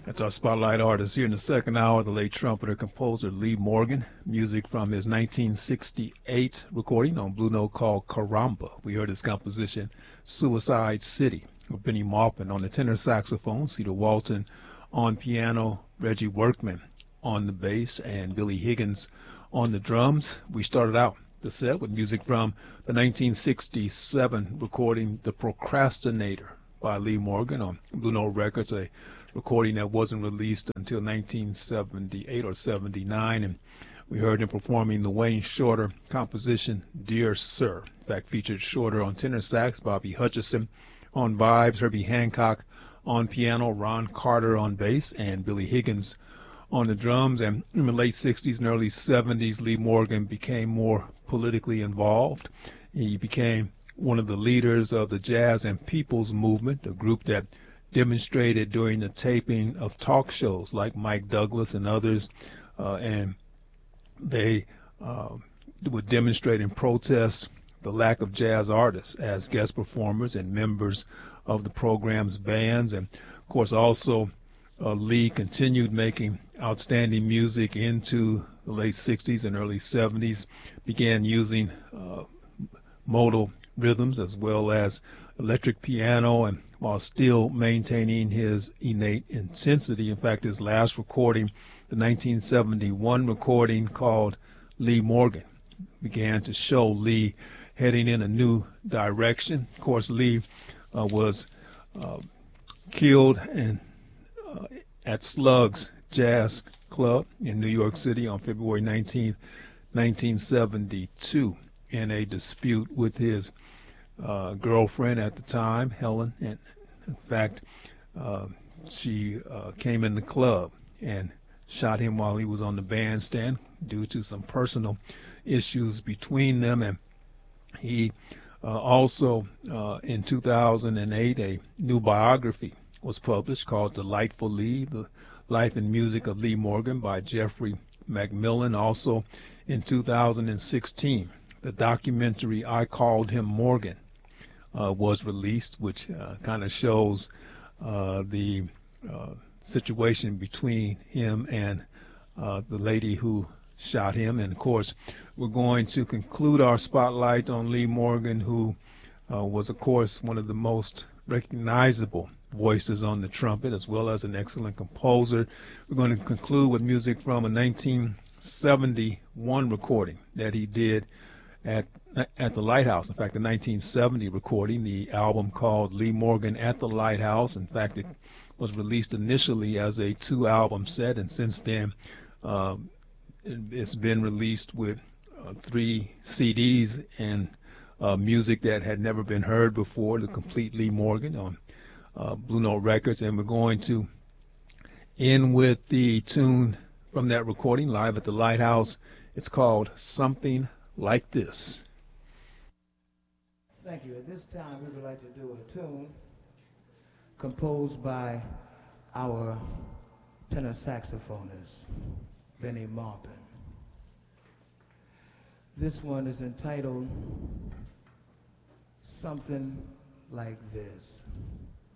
That's our spotlight artist here in the second hour, the late trumpeter composer Lee Morgan. Music from his 1968 recording on Blue Note called Caramba. We heard his composition Suicide City, with Benny Maupin on the tenor saxophone, Cedar Walton on piano, Reggie Workman on the bass, and Billy Higgins on the drums. We started out the set with music from the 1967 recording The Procrastinator by Lee Morgan on Blue Note Records, a recording that wasn't released until 1978 or 79, and we heard him performing the Wayne Shorter composition Dear Sir. In fact, featured Shorter on tenor sax, Bobby Hutcherson on vibes, Herbie Hancock on piano, Ron Carter on bass, and Billy Higgins on the drums. And in the late 60s and early 70s, Lee Morgan became more politically involved. He became one of the leaders of the Jazz and People's Movement, a group that demonstrated during the taping of talk shows like Mike Douglas and others, and they would demonstrate and protest the lack of jazz artists as guest performers and members of the program's bands. And of course also Lee continued making outstanding music into the late 60s and early 70s, began using modal rhythms as well as electric piano, and while still maintaining his innate intensity. In fact, his last recording, the 1971 recording called Lee Morgan, began to show Lee heading in a new direction. Of course, Lee was killed at Slugs Jazz Club in New York City on February 19, 1972, in a dispute with his girlfriend at the time, Helen. And in fact, she came in the club and shot him while he was on the bandstand due to some personal issues between them. And he also, in 2008, a new biography was published called Delightful Lee, The Life and Music of Lee Morgan by Jeffrey Macmillan. Also in 2016, the documentary I Called Him Morgan was released, which kind of shows the situation between him and the lady who shot him. And of course, we're going to conclude our spotlight on Lee Morgan, who was, of course, one of the most recognizable voices on the trumpet, as well as an excellent composer. We're going to conclude with music from a 1971 recording that he did at the Lighthouse. In fact, the 1970 recording, the album called Lee Morgan at the Lighthouse. In fact, it was released initially as a 2-album set, and since then it's been released with 3 CDs and music that had never been heard before, the complete Lee Morgan on Blue Note Records. And we're going to end with the tune from that recording, live at the Lighthouse. It's called Something Like This. Thank you. At this time, we would like to do a tune composed by our tenor saxophonist, Benny Maupin. This one is entitled Something Like This.